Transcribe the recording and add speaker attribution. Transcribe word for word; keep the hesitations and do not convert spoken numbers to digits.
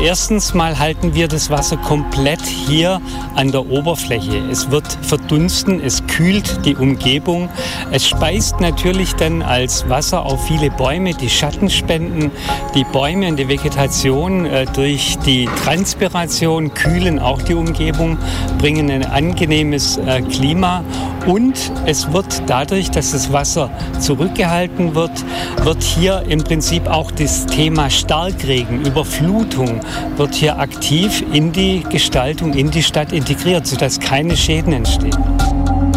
Speaker 1: erstens mal halten wir das Wasser komplett hier an der Oberfläche. Es wird verdunsten, es kühlt die Umgebung. Es speist natürlich dann als Wasser auf viele Bäume, die Schatten spenden. Die Bäume und die Vegetation äh, durch die Transpiration kühlen auch die Umgebung, bringen ein angenehmes äh, Klima. Und es wird dadurch, dass das Wasser zurückgehalten wird, wird hier im Prinzip auch das Thema Starkregen, Überflutung, wird hier aktiv in die Gestaltung, in die Stadt integriert, sodass keine Schäden entstehen.